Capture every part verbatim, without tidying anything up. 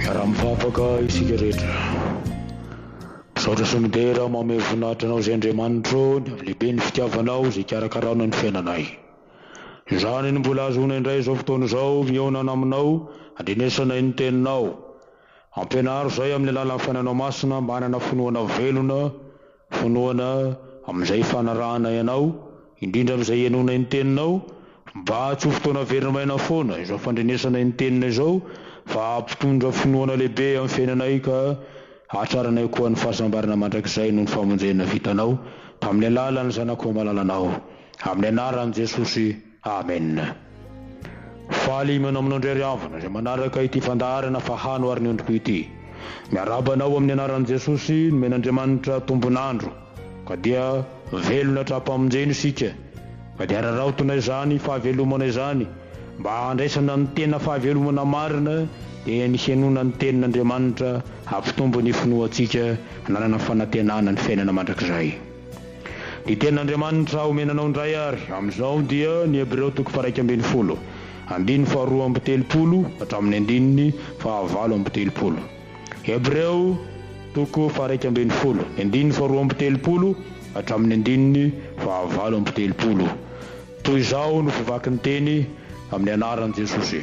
raha mifapaka isika rehetra misaotra sonidera mame voninahitra anao zay Andriamanitro ny avy lehibe ny fitiavanao zay karakarana ny fiainanay. Izany ny mbola azona indray izao fotoana izao mihaonana aminao andrenesana ny teninao ampianaro izay amin'ny alalan'ny fananao masina mba hanana finoana velona finoana amin'izay fanarahana ianao indrindra amin'izay enona ny teninao mba tsy ho fotoana verimaina foana izao fandrenesana ny tenina izao fa ampitondra finoana lehibe amin'ny fiainanay ka hatraranay koa ny fahasambarana mandrakizay noho ny famonjena vitanao tamin'ny alalan'ny zanako malalanao amin'ny anaran'i Jesosy. Amen. Faly manao indray riavana izay manaraka ity fandaharana fahano ary ny ondriko ity miarabanao amin'ny anaran'i Jesosy nomen'Andriamanitra tombonandro ka dia velona trapamonjeny isika ka dia raraotona izany fahavelomana izany mba handraisana ny tena fahavelomana marina dia ny henona ny tenin'Andriamanitra hampitombo ny finoantsika hananana fanantenana ny fiainana mandrakizay. Ny tenin'Andriamanitra omenanao indray ary amin'izao dia ny Hebreo toko faraika ambin'ny folo andiny faharoa amby telopolo hatramin'ny andininy fahavalo amby telopolo. Hebreo toko faraika ambin'ny folo andiny faharoa amby telopolo hatramin'ny andininy fahavalo amby telopolo. Toy izao no fivaky ny teny amin'ny anaran'i Jesosy.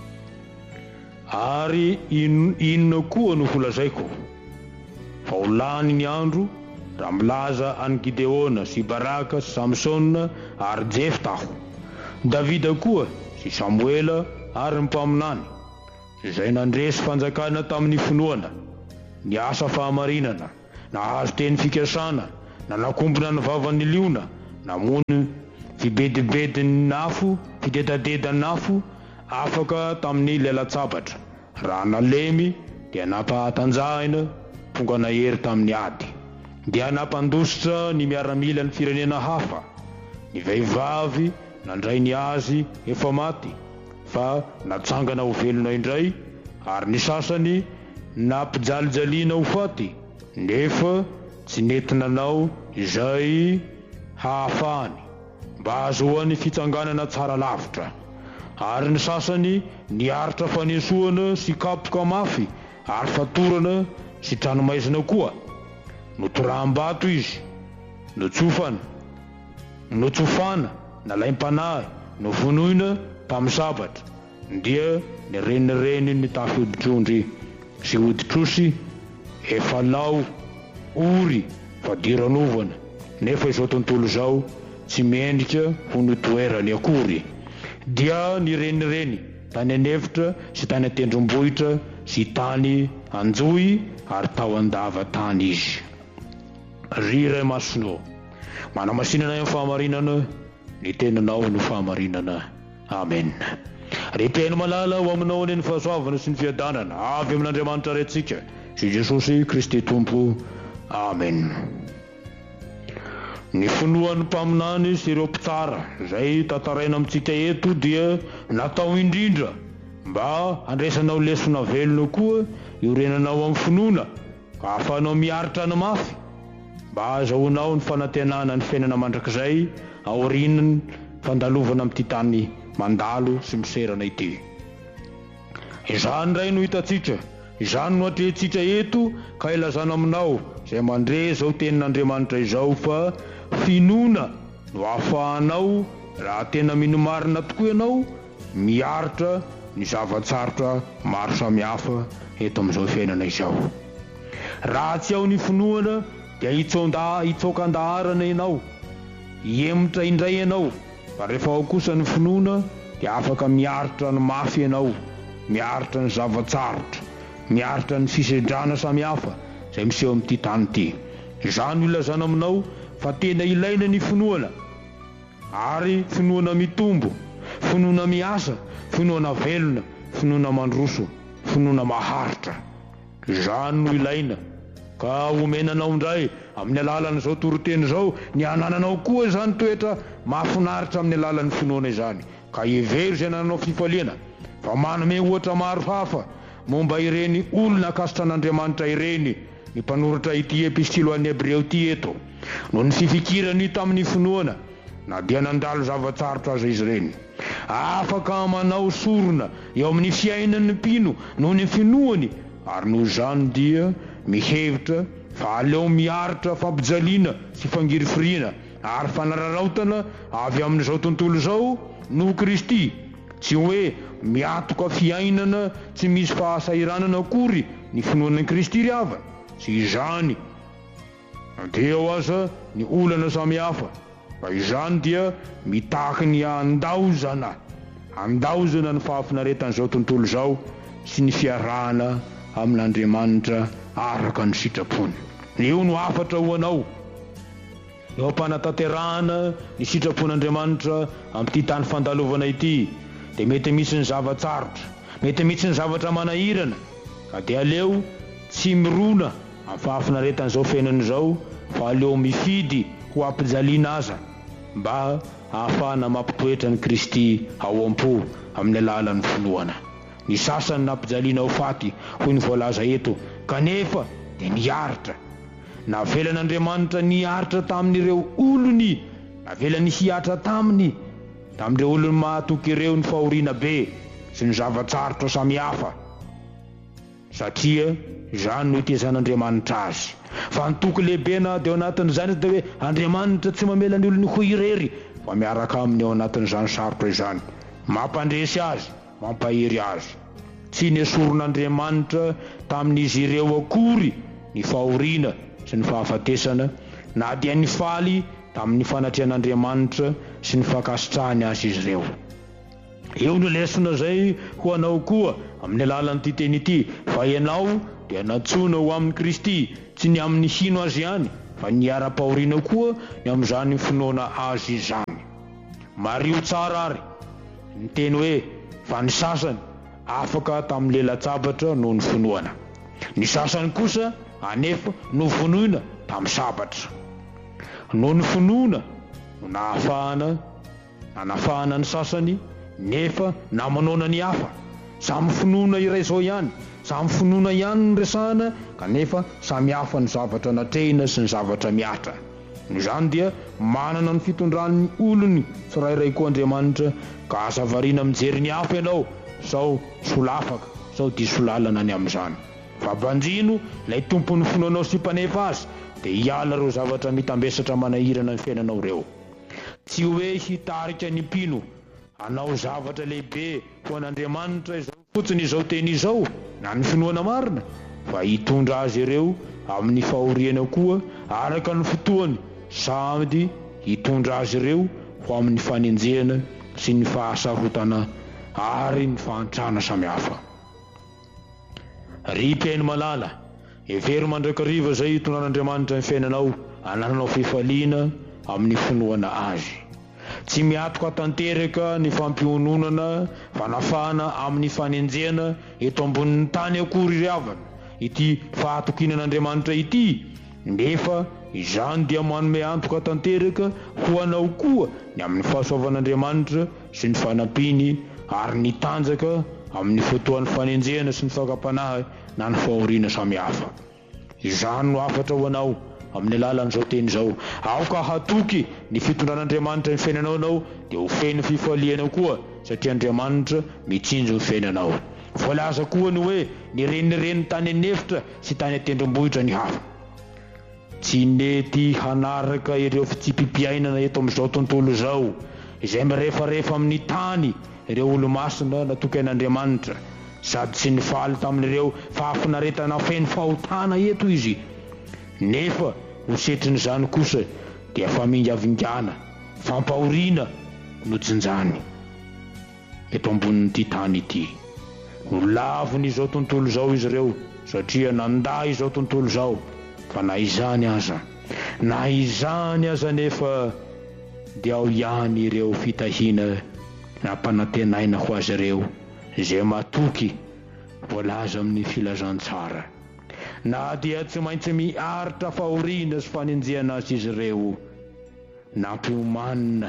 Ary inona koa no holazaiko fa ho lany ny andro raha milaza any Gideona sy Baraka sy Samsona ary Jeftaho, Davida koa sy Samuela ary ny mpaminany izay nandresy fanjakana tamin'ny finoana ny asa fahamarinana nahazo teny fikasana na nakombona ny vavan'ny liona namono fibedibedin'ny nafo fidedadedany nafo afaka tamin'ny lelatsabatra raha nalemy dia nampahatanjahina tonga nahery tamin'ny ady dia nampandositra ny miaramila ny firenena hafa ny vehivavy nandray ny azy efa maty fa natsangana ho velona indray ary ny sasany nampijalijaliana ho faty nefa tsy nentinanao izay hahafahany mba azoany fitsanganana tsara lavitra ary ny sasany niaritra fanesoana sy kapoka mafy ary fatorana sy tranomaizina koa notoraham-bato izy notsofana notsofana nalaim-panahy novonoina tamin'ny sabatra dia ny renireny ny tafy hoditrondry sy hoditrosy efa lao ory fa diranovana nefa izao tontolo izao tsy mendrika ho notoerany akory dia ny renireny tany anevitra sy tany atendrombohitra sy tany anjoy ary tao andava tany izy. Ry Ray masonao manamasinana amin'ny fahamarinana ny teninao no fahamarinana. Amen. Repeno malala ho aminao ny fahasoavana sy ny fiadanana avy amin'Andriamanitra rentsika sy Jesosy Kristy Tompo. Amen. Ny finoan'ny mpaminany sy ireo mpitsara izay tantaraina amintsika eto dia natao indrindra mba andraisanao lesona velona koa iorenanao amin'ny finoana ka ahafahanao miaritra ny mafy mba azahoanao ny fanantenana ny fiainana mandrakizay aorian'ny fandalovana amin'ity tany mandalo sy miserana ity. Izany indray no hitatsika, izany no atrehintsika eto ka ilazana aminao izay mandre izao tenin'Andriamanitra izao fa finoana no ahafahanao raha tena minomarina tokoa ianao miaritra ny zavatsarotra maro samihafa eto amin'izao fiainana izao. Raha tsy ao ny finoana dia hitsokan-daharana ianao hiemotra indray ianao fa rehefa ao kosa ny finoana dia afaka miaritra ny mafy ianao miaritra ny zavatsarotra miaritra ny fisedrana samihafa izay miseho amin'ity tany ity. Izany no ilazana aminao fa tena ilaina ny finoana ary finoana mitombo finoana miasa finoana velona finoana mandroso finoana maharitra. Izany no ilaina ka omenanao indray amin'ny alalan'izao toroteny izao ny anananao koa izany toetra mahafinaritra amin'ny alalan'ny finoana izany ka hevery izay anananao fifaliana fa manome ohatra maro hafa momba ireny olona akasitra an'Andriamanitra ireny ny mpanoratra ity epistilo an'ny Hebreo ity eto no ny fifikirany tamin'ny finoana na dia nandalo zavatsarotra aza izy ireny afaka manao sorona eo amin'ny fiainan'ny mpino noho ny finoany ary noho izany dia mihevitra fa aleo miaritra fampijaliana sy fangirifiriana ary fanararaotana avy amin'izao tontolo izao no Kristy, tsy hoe miatoka fiainana tsy misy fahasairanana akory ny finoan'ny Kristy ry havana. Tsy izany dia ho aza ny olana samihafa, fa izany dia mitaky ny andaozana andaozana ny fahafinaretan'izao tontolo izao sy ny fiarahana amin'Andriamanitra araka ny sitrapony. Io no afatra ho anao eo ampanataterahana ny sitrapon'Andriamanitra amin'ity tany fandalovana ity. Dia mety misy ny zavatsarotra, mety misy ny zavatra manahirana, ka dia aleo tsy mirona amin'ny fahafinaretan'izao fiainan'izao, fa aleo mifidy ho ampijaliana aza mba ahafahana mampitoetra ny Kristy ao am-po amin'ny alalan'ny finoana. Ny sasany nampijaliana ho faty hoy ny voalaza eto, kanefa dia niaritra. Navelan'Andriamanitra niaritra tamin'ireo olony, navelany hiatra taminy tamin'ireo olony mahatoky ireo ny fahoriana be sy ny zavatsarotra samihafa, satria izany no itezan'Andriamanitra azy. Fa ny toky lehibe na dia ao anatin'izany dia hoe Andriamanitra tsy mamela ny olony ho irery, fa miaraka aminy ao anatin'izany sarotra izany, mampandresy azy, mampahery azy. Tsy nesoron'Andriamanitra tamin'izy ireo akory ny fahoriana sy ny fahafatesana, na dia ny faly tamin'ny fanatrehan'Andriamanitra sy ny fankasitrahany azy izy ireo. Eo no lesona zay ho anao koa amin'ny alalan'ity teny ity, fa ianao dia natsoina ho amin'ny Kristy, tsy ny amin'ny hino azy ihany, fa ny ara-pahoriana koa ny amin'izany finoana azy izany. Mario tsara ary ny teny hoe fa ny sasany afaka tamin'ny lela-tsabatra noho ny finoana, ny sasany kosa anefa no vonoina tamin'ny sabatra. Noho ny finoana no nahafahana nanafahana ny sasany, nefa namanona ny hafa. Samy finoana iray izao ihany, samy finoana ihany ny resahana, kanefa samy hafa ny zavatra natrehina sy ny zavatra miatra. Noho izany dia manana ny fitondran'ny olony tsirairay koa Andriamanitra, ka aza variana mijery ny hafa ianao sao solafaka, sao diso lalana ny amin'izany. Fa banjino ilay tompon'ny finoanao sy mpanefa azy dia hiala ireo zavatra mitambesatra manahirana ny fiainanao ireo. Tsy hoe hitarika ny mpino anao zavatra lehibe ho an'Andriamanitra izao fotsiny izao teny izao na ny finoana marina, fa hitondra azy ireo amin'ny fahoriana koa araka ny fotoany, sady hitondra azy ireo ho amin'ny fanenjehana sy ny fahasarotana ary ny fahantrana samihafa. Ry mpiaino malala, hevery mandrakariva zay hitondran'Andriamanitra ny fiainanao, anananao fifaliana amin'ny finoana azy. Tsy miatoka tanteraka ny fampiononana fanafana amin'ny fanenjehana eto ambonin'ny tany akory ry havana ity fahatokinan'Andriamanitra ity, nefa izany dia manome antoka tanteraka ho anao koa ny amin'ny fahasoavan'Andriamanitra sy ny fanampiny ary ny tanjaka amin'ny fotoan'ny fanenjehana sy ny fakapanahy na ny fahoriana samihafa. Izany no afatra ho anao amin'ny alalan'izao teny izao. Aoka hatoky ny fitondran'Andriamanitra ny fiainanao anao dia ho feno fifaliana koa, satria Andriamanitra mitsinjo ny fiainanao. Voalaza koa ny hoe ny renireny tany anefitra sy tany atendrombohitra ny hafa. Tsy nety hanaraka ireo fitsipimpiainana eto amin'izao tontolo izao, izay mirefarefa amin'ny tany ireo olo-masina natoky an'Andriamanitra, sady tsy nifaly tamin'ireo fahafinaretana feno fahotana eto izy. Nefa ho setrin'izany kosa dia famingavingana, fampahoriana no jinjany eto ambonin'ity tany ity. Ho laviny izao tontolo izao izy ireo, satria nanday izao tontolo izao, fa na izany aza na izany aza nefa dia ao ihany ireo fitahina nampanantenaina ho azy ireo izay matoky voalaza amin'ny filazantsara. Na dia tsy maintsy miaritra fahoriana sy fanenjehana azy izy ireo, nampiomanina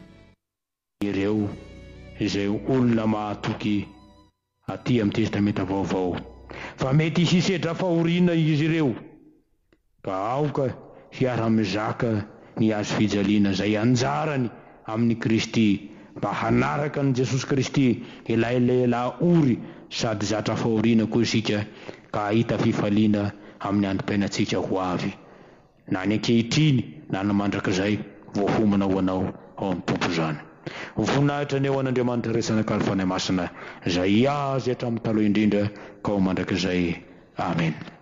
ireo izay olona mahatoky aty amin'ny testamenta vaovao, fa mety hisedra fahoriana izy ireo, ka aoka hiara-mizaka ny azo fijaliana zay anjarany amin'ny Kristy, mba hanaraka ny Jesosy Kristy ilay lehilahy ory sady zatra fahoriana koa isika ka hita fifaliana amin'ny androm-piainantsika ho avy na ny ankehitriny na ny mandrakizay voahomana ho anao ao amin'ny tompo izany. Voninahitra ny eo an'Andriamanitra resana kalifanahy masina izay azy hatramin'ny taloha indrindra ka ho mandrakizay. Amen.